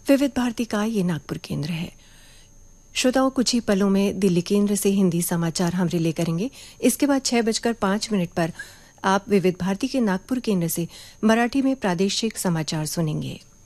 विविध भारती का ये नागपुर केंद्र है। श्रोताओं, कुछ ही पलों में दिल्ली केंद्र से हिंदी समाचार हम रिले करेंगे। इसके बाद 6:05 पर आप विविध भारती के नागपुर केंद्र से मराठी में प्रादेशिक समाचार सुनेंगे।